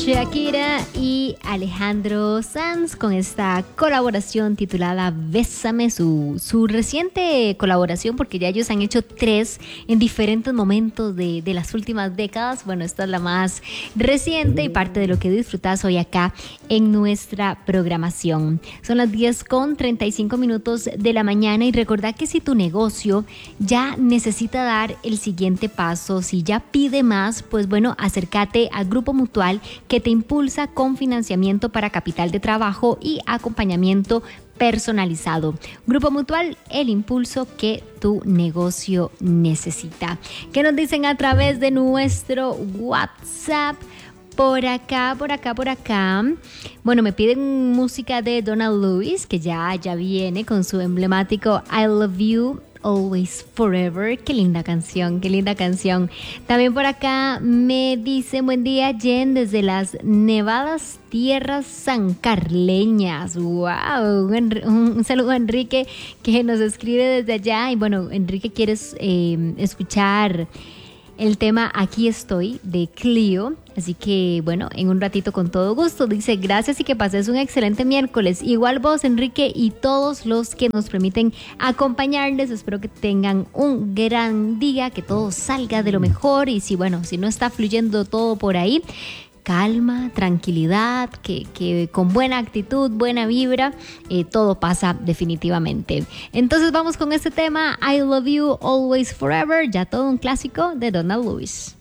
Shakira y Alejandro Sanz con esta colaboración titulada Bésame, su reciente colaboración, porque ya ellos han hecho 3 en diferentes momentos de las últimas décadas. Bueno, esta es la más reciente y parte de lo que disfrutas hoy acá en nuestra programación. Son las 10:35 de la mañana y recordá que si tu negocio ya necesita dar el siguiente paso, si ya pide más, pues bueno, acércate a Grupo Mutual, que te impulsa con financiamiento para capital de trabajo y acompañamiento personalizado. Grupo Mutual, el impulso que tu negocio necesita. ¿Qué nos dicen a través de nuestro WhatsApp? Por acá. Bueno, me piden música de Donald Lewis, que ya viene con su emblemático I Love You Always Forever. Qué linda canción. También por acá me dice: buen día, Jen, desde las nevadas tierras sancarleñas. Wow, un saludo a Enrique, que nos escribe desde allá. Y bueno, Enrique, ¿quieres escuchar el tema Aquí Estoy de Clio? Así que bueno, en un ratito con todo gusto. Dice: gracias y que pases un excelente miércoles. Igual vos, Enrique, y todos los que nos permiten acompañarles. Espero que tengan un gran día, que todo salga de lo mejor. Y si no está fluyendo todo por ahí, calma, tranquilidad, que con buena actitud, buena vibra, todo pasa definitivamente. Entonces vamos con este tema, I Love You Always Forever, ya todo un clásico de Donald Lewis.